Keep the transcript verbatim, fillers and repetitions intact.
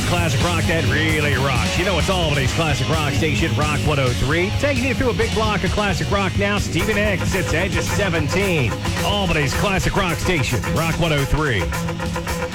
classic rock that really rocks. You know it's Albany's classic rock station, Rock one oh three. Taking you through a big block of classic rock now. Stephen X, it's Edge of seventeen. Albany's classic rock station, Rock one oh three.